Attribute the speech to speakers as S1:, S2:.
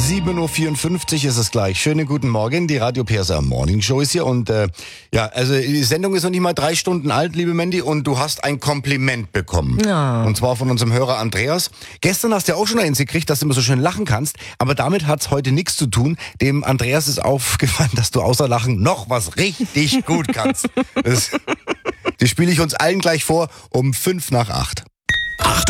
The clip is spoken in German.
S1: 7.54 Uhr ist es gleich. Schönen guten Morgen, die Radio PSR Morning Show ist hier und also die Sendung ist noch nicht mal 3 Stunden alt, liebe Mandy, und du hast ein Kompliment bekommen.
S2: Ja.
S1: Und zwar von unserem Hörer Andreas. Gestern hast du ja auch schon eins gekriegt, dass du immer so schön lachen kannst, aber damit hat's heute nichts zu tun. Dem Andreas ist aufgefallen, dass du außer Lachen noch was richtig gut kannst. Das spiele ich uns allen gleich vor um 7:55.